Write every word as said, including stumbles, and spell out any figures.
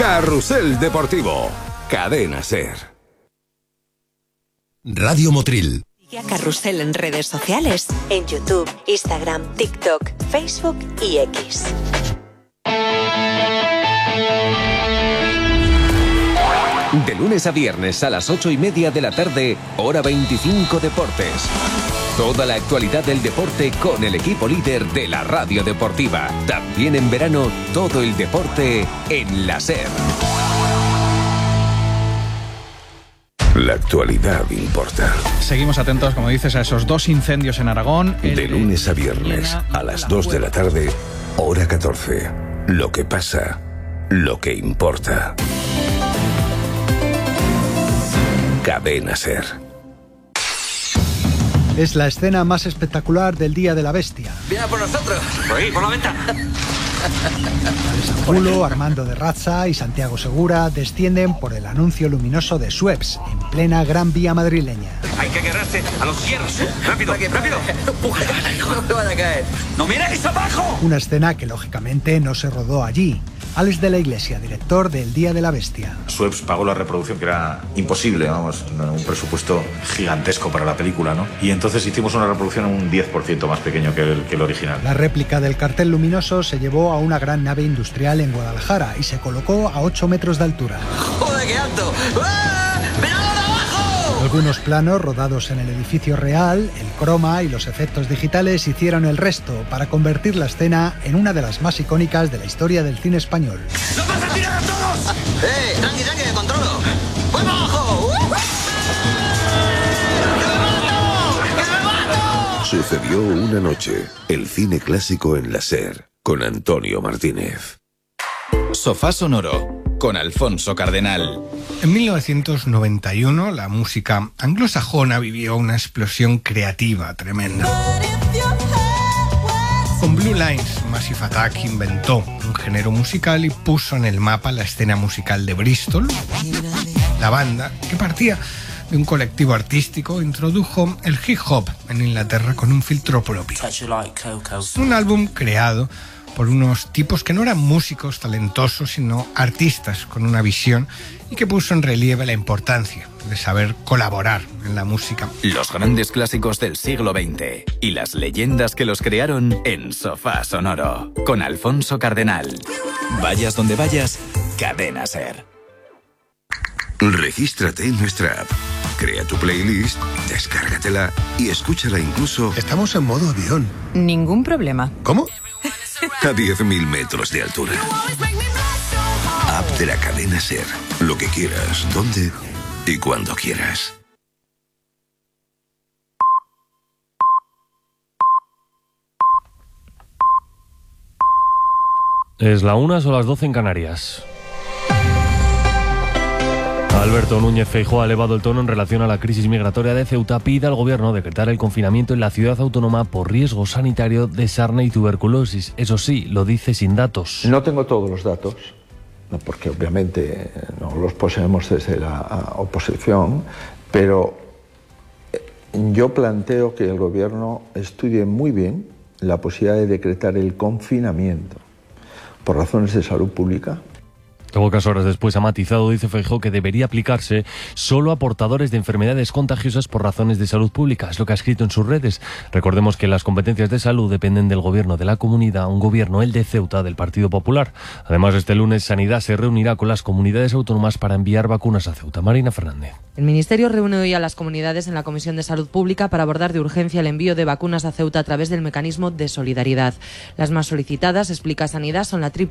Carrusel Deportivo. Cadena SER. Radio Motril. Sigue a Carrusel en redes sociales, en YouTube, Instagram, TikTok, Facebook y X. De lunes a viernes a las ocho y media de la tarde, hora veinticinco Deportes. Toda la actualidad del deporte con el equipo líder de la radio deportiva. También en verano, todo el deporte en la SER. La actualidad importa. Seguimos atentos, como dices, a esos dos incendios en Aragón. De lunes a viernes, a las dos de la tarde, hora catorce. Lo que pasa, lo que importa. Cadena SER. Es la escena más espectacular del Día de la Bestia. ¡Viene por nosotros! ¡Por ahí, por la ventana! Julio, Armando de Razza y Santiago Segura descienden por el anuncio luminoso de Sueps, en plena Gran Vía madrileña. Hay que agarrarse a los hierros. ¡Rápido, rápido! ¡Empuja! ¡No me van a caer! ¡No miréis abajo! Una escena que lógicamente no se rodó allí. Alex de la Iglesia, director del Día de la Bestia. Sueps pagó la reproducción, que era imposible, vamos, un presupuesto gigantesco para la película, ¿no? Y entonces hicimos una reproducción un diez por ciento más pequeño que el, que el original. La réplica del cartel luminoso se llevó a una gran nave industrial en Guadalajara y se colocó a ocho metros de altura. ¡Joder, qué alto! ¡Ah! ¡Miradlo de abajo! Algunos planos rodados en el edificio real, el croma y los efectos digitales hicieron el resto para convertir la escena en una de las más icónicas de la historia del cine español. ¡Nos vas a tirar a todos! ¡Eh! ¡Tranqui, tranqui, que controlo! ¡Voy para abajo! ¡Que me mato! ¡Que me mato! Sucedió una noche, el cine clásico en la SER, con Antonio Martínez. Sofá Sonoro, con Alfonso Cardenal. En mil novecientos noventa y uno, la música anglosajona vivió una explosión creativa tremenda. Con Blue Lines, Massive Attack inventó un género musical y puso en el mapa la escena musical de Bristol. La banda, que partía de un colectivo artístico, introdujo el hip hop en Inglaterra con un filtro propio. Un álbum creado por unos tipos que no eran músicos talentosos, sino artistas con una visión, y que puso en relieve la importancia de saber colaborar en la música. Los grandes clásicos del siglo veinte y las leyendas que los crearon en Sofá Sonoro, con Alfonso Cardenal. Vayas donde vayas, Cadena SER. Regístrate en nuestra app. Crea tu playlist, descárgatela y escúchala incluso... Estamos en modo avión. Ningún problema. ¿Cómo? A diez mil metros de altura. App de la Cadena SER. Lo que quieras, donde y cuando quieras. Es la una, son las doce en Canarias. Alberto Núñez Feijóo ha elevado el tono en relación a la crisis migratoria de Ceuta. Pide al gobierno decretar el confinamiento en la ciudad autónoma por riesgo sanitario de sarna y tuberculosis. Eso sí, lo dice sin datos. No tengo todos los datos, porque obviamente no los poseemos desde la oposición, pero yo planteo que el gobierno estudie muy bien la posibilidad de decretar el confinamiento por razones de salud pública. Pocas horas después ha matizado, dice Feijóo, que debería aplicarse solo a portadores de enfermedades contagiosas por razones de salud pública. Es lo que ha escrito en sus redes. Recordemos que las competencias de salud dependen del gobierno de la comunidad, un gobierno, el de Ceuta, del Partido Popular. Además, este lunes Sanidad se reunirá con las comunidades autónomas para enviar vacunas a Ceuta. Marina Fernández. El Ministerio reúne hoy a las comunidades en la Comisión de Salud Pública para abordar de urgencia el envío de vacunas a Ceuta a través del mecanismo de solidaridad. Las más solicitadas, explica Sanidad, son la triple